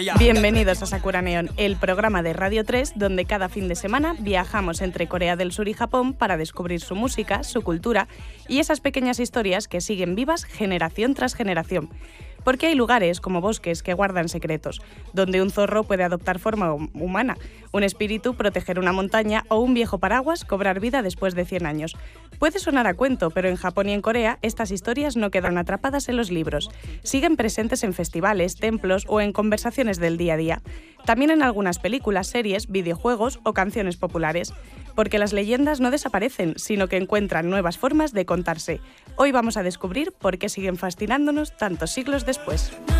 Bienvenidos a Sakura Neon, el programa de Radio 3 donde cada fin de semana viajamos entre Corea del Sur y Japón para descubrir su música, su cultura y esas pequeñas historias que siguen vivas generación tras generación. Porque hay lugares como bosques que guardan secretos, donde un zorro puede adoptar forma humana, un espíritu proteger una montaña o un viejo paraguas cobrar vida después de 100 años. Puede sonar a cuento, pero en Japón y en Corea estas historias no quedan atrapadas en los libros. Siguen presentes en festivales, templos o en conversaciones del día a día. También en algunas películas, series, videojuegos o canciones populares. Porque las leyendas no desaparecen, sino que encuentran nuevas formas de contarse. Hoy vamos a descubrir por qué siguen fascinándonos tantos siglos después.